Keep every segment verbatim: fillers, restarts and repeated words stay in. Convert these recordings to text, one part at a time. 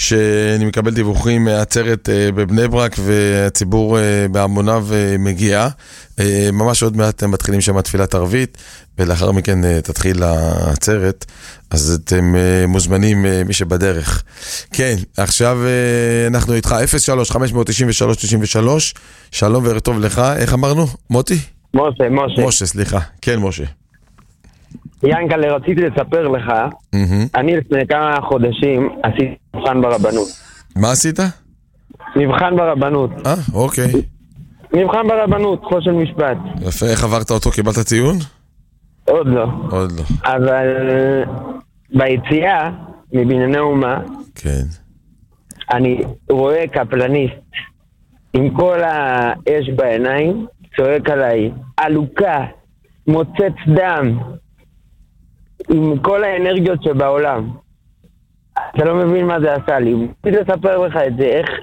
שאני מקבל דיווחים מהעצרת בבני ברק, והציבור בהמוניו מגיע. ממש עוד מעט מתחילים שם תפילת ערבית, ולאחר מכן תתחיל העצרת, אז אתם מוזמנים מי שבדרך. כן, עכשיו אנחנו איתך, אפס שלוש חמש תשע שלוש תשע שלוש, שלום וערב טוב לך, איך אמרנו? מוטי? משה, משה. משה, סליחה, כן משה. ינקלה, רציתי לספר לך, mm-hmm. אני לפני כמה חודשים עשיתי מבחן ברבנות. מה עשית? מבחן ברבנות. אה, אוקיי. מבחן ברבנות, חושן משפט. יפה, איך עברת אותו? קיבלת ציון? עוד לא. עוד לא. אבל ביציאה מבנייני אומה, כן. אני רואה קפלניסט עם כל האש בעיניים, צועק עליי, אלוקה, מוצץ דם, עם כל האנרגיות שבעולם. אתה לא מבין מה זה עשה לי. רציתי לספר לך את זה, איך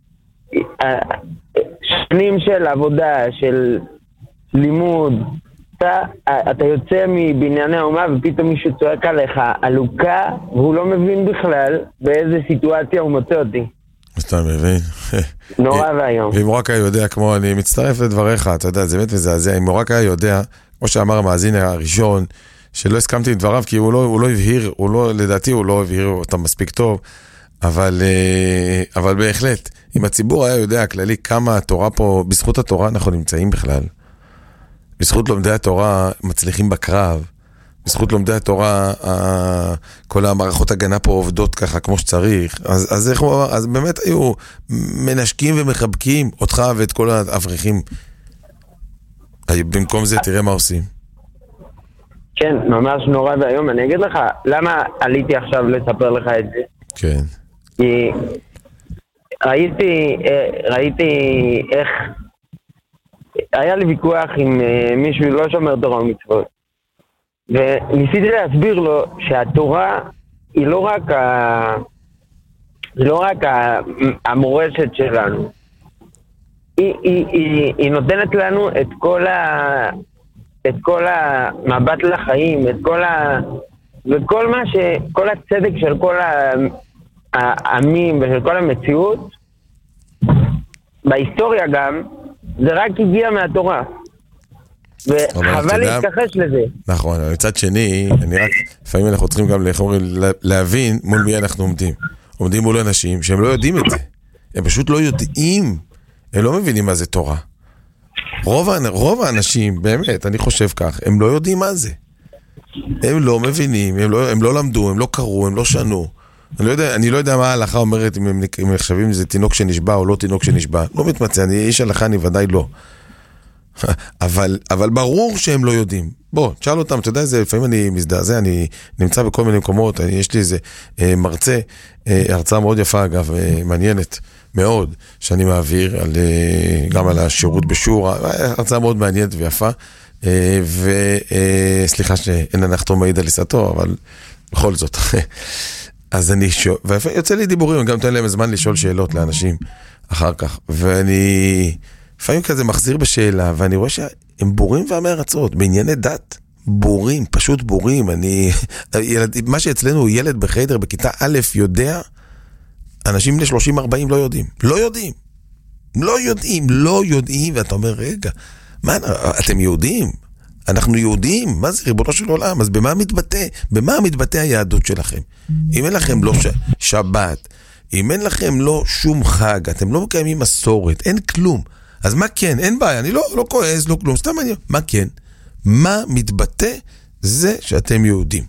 שנים של עבודה, של לימוד, אתה, אתה יוצא מבנייני האומה ופתאום מישהו צועק עליך אלוקה, והוא לא מבין בכלל באיזה סיטואציה הוא מוצא אותי. אז אתה מבין? נורא והיום. ואם הוא רק היה יודע, כמו אני מצטרף לדבריך, אתה יודע, זה באמת וזה, אם הוא רק היה יודע, כמו שאמר המאזין הראשון, שלא הסכמתי עם דבריו, כי הוא לא, הוא לא הבהיר, הוא לא, לדעתי הוא לא הבהיר אותם מספיק טוב, אבל, אבל בהחלט, אם הציבור היה יודע הכללי כמה התורה פה, בזכות התורה אנחנו נמצאים בכלל, בזכות לומדי התורה מצליחים בקרב, בזכות לומדי התורה, כל המערכות הגנה פה עובדות ככה כמו שצריך, אז, אז, איך, אז באמת היו מנשקים ומחבקים אותך ואת כל האברכים, במקום זה תראה מה עושים. כן, ממש נורא והיום. אני אגיד לך, למה עליתי עכשיו לספר לך את זה? כן. כי ראיתי, ראיתי איך, היה לי ויכוח עם מישהו לא שומר תורה ומצוות, וניסיתי להסביר לו שהתורה היא לא רק, ה... היא לא רק ה... המורשת שלנו, היא, היא, היא, היא נותנת לנו את כל ה... את כל המבט לחיים, את כל ה... וכל מה ש... כל הצדק של כל העמים ושל כל המציאות, בהיסטוריה גם, זה רק הגיע מהתורה. וחבל להתכחש לזה. נכון, אבל מצד שני, אני רק, לפעמים אנחנו צריכים גם להבין מול מי אנחנו עומדים. עומדים מול אנשים שהם לא יודעים את זה. הם פשוט לא יודעים. הם לא מבינים מה זה תורה. רוב, רוב האנשים, באמת, אני חושב כך, הם לא יודעים מה זה. הם לא מבינים, הם לא, הם לא למדו, הם לא קראו, הם לא שנו. אני לא יודע, אני לא יודע מה ההלכה אומרת, אם הם, אם נחשבים אם זה תינוק שנשבע או לא תינוק שנשבע. לא מתמצא, אני איש הלכה, אני ודאי לא. אבל, אבל ברור שהם לא יודעים. בוא, תשאל אותם, אתה יודע, זה, לפעמים אני מזדעזע, אני נמצא בכל מיני מקומות, אני, יש לי איזה אה, מרצה, אה, הרצאה מאוד יפה אגב, אה, מעניינת מאוד, שאני מעביר על, אה, גם על השירות בשור, הרצאה מאוד מעניינת ויפה, אה, וסליחה אה, שאין הנחתו מעיד על עיסתו, אבל בכל זאת. אז אני שואל, ויוצא לי דיבורים, גם תן להם זמן לשאול שאלות לאנשים אחר כך, ואני לפעמים כזה מחזיר בשאלה, ואני רואה שהם בורים והמארצות, בענייני דת, בורים, פשוט בורים, אני, ילד, מה שאצלנו הוא ילד בחדר, בכיתה א' יודע, אנשים ל-שלושים ארבעים לא יודעים, לא יודעים, לא יודעים, לא יודעים, ואתה אומר, רגע, מה, אתם יהודים? אנחנו יהודים, מה זה ריבונו של עולם? אז במה מתבטא? במה מתבטא היהדות שלכם? אם אין לכם לא ש... שבת, אם אין לכם לא שום חג, אתם לא מקיימים מסורת, אין כלום. אז מה כן? אין בעיה, אני לא, לא כועס, לא כלום, סתם אני... מה כן? מה מתבטא? זה שאתם יהודים.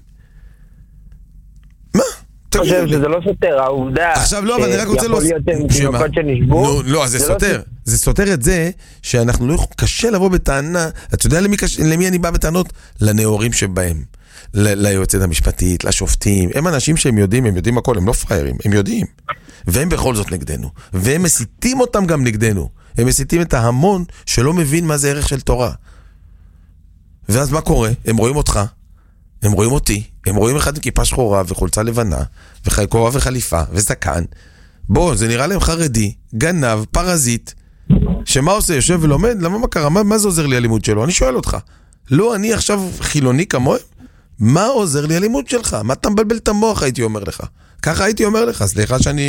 מה? אני חושב שזה לא סותר, העובדה עכשיו לא, אבל אני רק רוצה שיכול להיות תינוקות שנשבו. לא, אז זה סותר. זה סותר את זה שאנחנו לא יכולים, קשה לבוא בטענה, אתה יודע למי, למי אני בא בטענות? לנאורים שבהם, ליועצת המשפטית, לשופטים, הם אנשים שהם יודעים, הם יודעים הכל, הם לא פריירים, הם יודעים, והם בכל זאת נגדנו, והם מסיתים אותם גם נגדנו, הם מסיתים את ההמון שלא מבין מה זה ערך של תורה. ואז מה קורה? הם רואים אותך, הם רואים אותי, הם רואים אחד עם כיפה שחורה וחולצה לבנה, וכובע וחליפה וזקן. בוא, זה נראה להם חרדי, גנב, פרזיט, שמה עושה? יושב ולומד? למה מה קרה? מה, מה זה עוזר לי הלימוד שלו? אני שואל אותך. לא, אני עכשיו חילוני כמוהם? מה עוזר לי הלימוד שלך? מה אתה מבלבל את המוח, הייתי אומר לך? ככה הייתי אומר לך, סליחה שאני